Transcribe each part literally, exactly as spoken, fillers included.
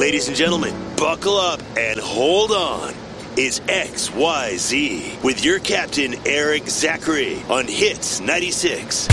Ladies and gentlemen, buckle up and hold on. It's X Y Z with your captain, Eric Zachary, on Hits ninety-six.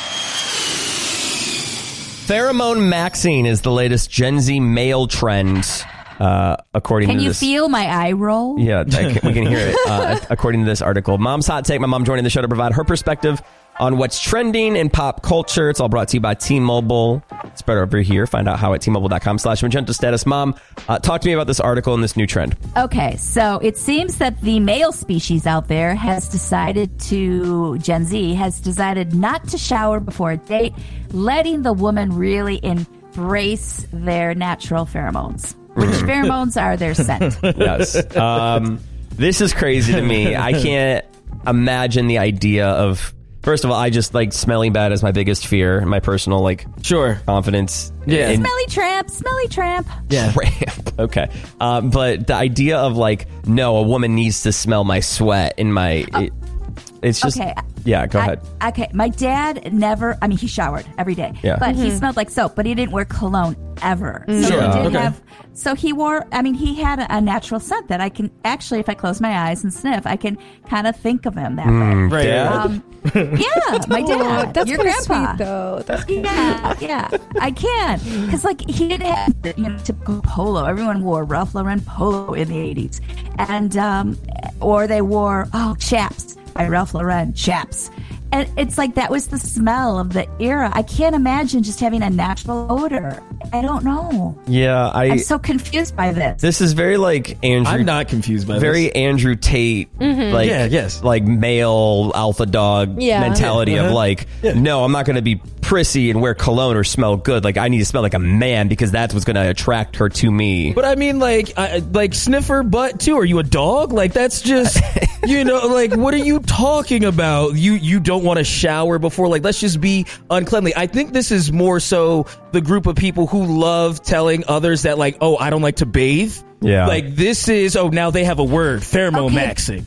Pheromone maxing is the latest Gen Z male trend, uh, according Can to you this. feel my eye roll? Yeah, I can, we can hear it. Uh, according to this article, Mom's Hot Take. My mom joining the show to provide her perspective on what's trending in pop culture. It's all brought to you by T-Mobile. It's better over here. Find out how at T-Mobile.com slash Magenta Status. Mom, uh, talk to me about this article and this new trend. Okay, so it seems that the male species out there has decided to, Gen Z, has decided not to shower before a date, letting the woman really embrace their natural pheromones, which pheromones are their scent. Yes. Um, this is crazy to me. I can't imagine the idea of... First of all, I just like smelling bad is my biggest fear. My personal like sure confidence. Yeah. In, smelly tramp, smelly tramp. Yeah. Tramp. Okay. Um, but the idea of like, no, a woman needs to smell my sweat in my. Oh. It, it's just. Okay. Yeah. Go I, ahead. Okay. My dad never. I mean, he showered every day. Yeah. But Mm-hmm. he smelled like soap. But he didn't wear cologne ever. So Sure. he did Okay. have. So he wore. I mean, he had a, a natural scent that I can actually, if I close my eyes and sniff, I can kind of think of him that Mm, way. Dad? Um, yeah, my dad. Oh, that's your kinda grandpa. sweet, though. That's Yeah, yeah, I can. Because, like, he didn't have, you know, typical polo. Everyone wore Ralph Lauren polo in the eighties. And, um, or they wore, oh, Chaps by Ralph Lauren, Chaps. And it's like that was the smell of the era. I can't imagine just having a natural odor. I don't know. Yeah, I. I'm so confused by this. This is very like Andrew. I'm not confused by very this. Andrew Tate, Mm-hmm. like Yeah, yes. like male alpha dog Yeah. mentality Yeah. of Uh-huh. like, no, I'm not going to be prissy and wear cologne or smell good. Like I need to smell like a man because that's what's going to attract her to me. But I mean, like, I, like sniffer butt too. Are you a dog? Like that's just, you know, like what are you talking about? You you don't want to shower before? Like let's just be uncleanly. I think this is more so the group of people who love telling others that like, oh, I don't like to bathe. Yeah. Like this is oh now they have a word pheromone Okay. maxing.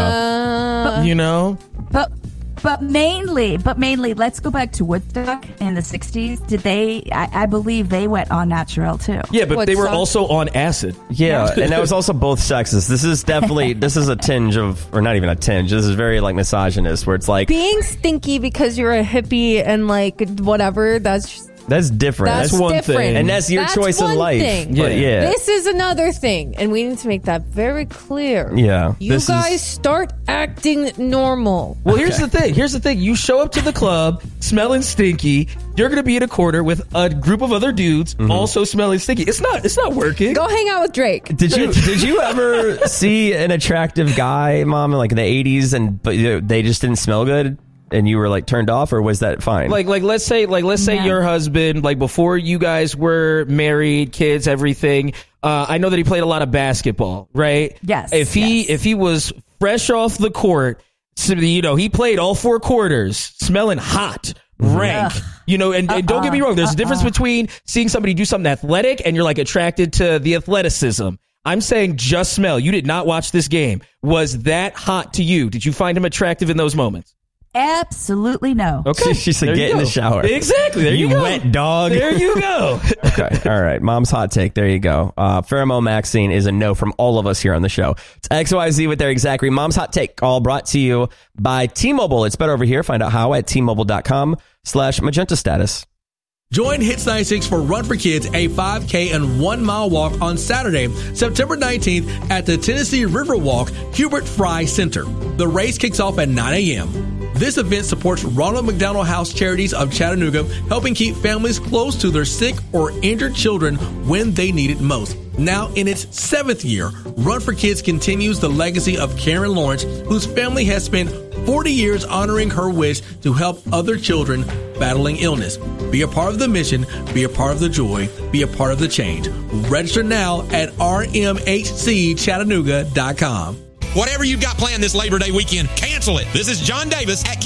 Yeah. Uh, You know. But but mainly, but mainly, let's go back to Woodstock in the sixties. Did they? I, I believe they went on natural too. Yeah, but What they were song? also on acid. Yeah, and that was also both sexist. This is definitely this is a tinge of, or not even a tinge. This is very like misogynist, where it's like being stinky because you're a hippie and like whatever, that's just, that's different. that's, That's one different. thing. and that's your That's choice in one life. thing. But yeah, This is another thing, and we need to make that very clear. Yeah, You this guys is- start acting normal. Well, here's the thing. Here's the thing. You show up to the club smelling stinky. You're going to be in a corner with a group of other dudes Mm-hmm. also smelling stinky. It's not. It's not working. Go hang out with Drake. Did you did you ever see an attractive guy, Mom, in like in the eighties, and but you know, they just didn't smell good, and you were like turned off, or was that fine? Like, like, let's say, like, let's say Yeah. your husband, like, before you guys were married, kids, everything. Uh, I know that he played a lot of basketball, right? Yes, If he, yes. if he was fresh off the court, so, you know, he played all four quarters, smelling hot. Rank, you know, and, and don't get me wrong. There's a difference between seeing somebody do something athletic and you're like attracted to the athleticism. I'm saying just smell. You did not watch this game. Was that hot to you? Did you find him attractive in those moments? Absolutely no. Okay. She said, There you "Get in go. the shower." Exactly. There you, You go. wet dog. There you go. Okay, all right. Mom's hot take. There you go. Uh, Pheromone maxing is a no from all of us here on the show. It's X Y Z with their exactly. Mom's hot take, all brought to you by T-Mobile. It's better over here. Find out how at T-Mobile.com slash Magenta Status. Join Hits ninety-six for Run for Kids, a five K and one mile walk on Saturday, September nineteenth at the Tennessee Riverwalk Hubert Fry Center. The race kicks off at nine a.m. This event supports Ronald McDonald House Charities of Chattanooga, helping keep families close to their sick or injured children when they need it most. Now in its seventh year, Run for Kids continues the legacy of Karen Lawrence, whose family has spent forty years honoring her wish to help other children battling illness. Be a part of the mission, be a part of the joy, be a part of the change. Register now at R M H C Chattanooga dot com. Whatever you've got planned this Labor Day weekend, cancel it. This is John Davis at